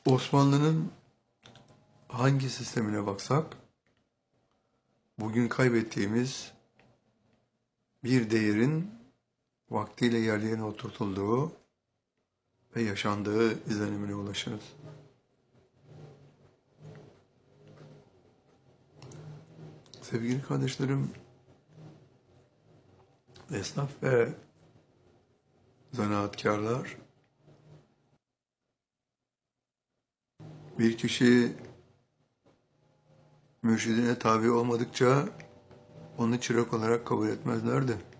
Osmanlı'nın hangi sistemine baksak, bugün kaybettiğimiz bir değerin vaktiyle yerli yerine oturtulduğu ve yaşandığı izlenimine ulaşırız. Sevgili kardeşlerim, esnaf ve zanaatkarlar, bir kişi mürşidine tabi olmadıkça onu çırak olarak kabul etmezlerdi.